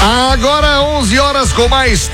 Agora 11 horas com mais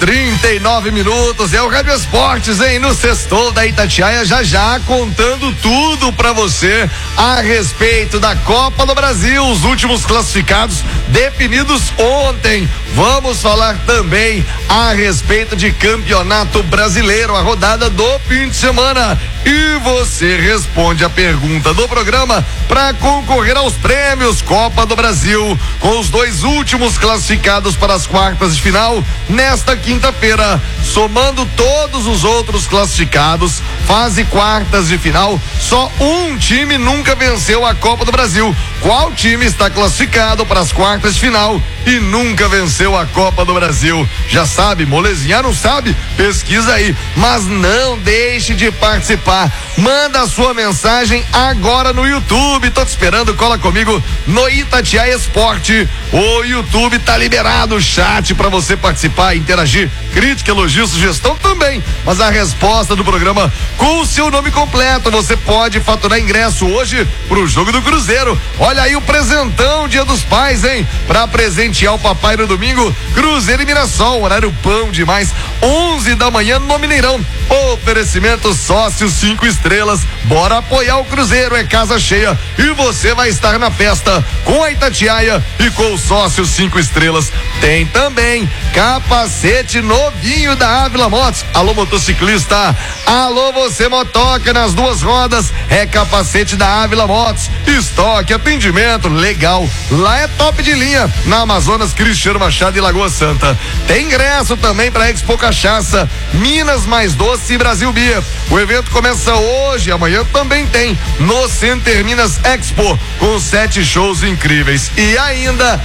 39 minutos. É o Rádio Esportes, hein? No Sextou da Itatiaia, já contando tudo pra você a respeito da Copa do Brasil. Os últimos classificados definidos ontem. Vamos falar também a respeito de Campeonato Brasileiro, a rodada do fim de semana. E você responde a pergunta do programa para concorrer aos prêmios Copa do Brasil, com os dois últimos classificados para as quartas de final nesta quinta-feira. Somando todos os outros classificados, fase quartas de final, só um time nunca venceu a Copa do Brasil. Qual time está classificado para as quartas de final e nunca venceu a Copa do Brasil? Já sabe, molezinha, não sabe? Pesquisa aí, mas não deixe de participar. Manda a sua mensagem agora no YouTube. Tô te esperando, cola comigo no Itatiaia Esporte. O YouTube tá liberado o chat para você participar, interagir, crítica, elogio, sugestão também. Mas a resposta do programa com o seu nome completo. Você pode faturar ingresso hoje pro jogo do Cruzeiro. Olha aí o presentão, Dia dos Pais, hein? Pra presentear o papai no domingo, Cruzeiro e Mirassol, horário bom demais, 11 da manhã no Mineirão. Oferecimento sócio 5 estrelas. Bora apoiar o Cruzeiro, é casa cheia e você vai estar na festa com a Itatiaia e com o sócio 5 estrelas. Tem também capacete novinho da Ávila Motos. Alô, motociclista, alô, você motoca nas duas rodas, é capacete da Ávila Motos. Estoque, atendimento legal, lá é top de linha, na Amazonas, Cristiano Machado e Lagoa Santa. Tem ingresso também para Expo Cachaça, Minas Mais Doce e Brasil Bia. O evento começa hoje, amanhã também tem no Center Minas Expo, com 7 shows incríveis. E ainda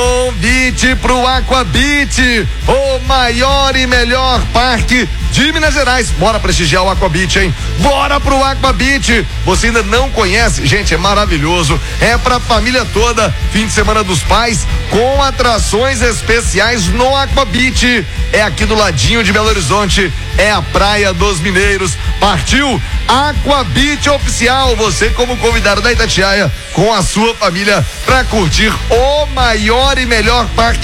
convite pro Aquabit, o maior e melhor parque de Minas Gerais. Bora prestigiar o Aquabit, hein? Bora pro Aquabit. Você ainda não conhece? Gente, é maravilhoso. É pra família toda. Fim de semana dos pais com atrações especiais no Aquabit. É aqui do ladinho de Belo Horizonte. É a Praia dos Mineiros. Partiu Aquabit Oficial. Você como convidado da Itatiaia com a sua família pra curtir o maior e melhor parque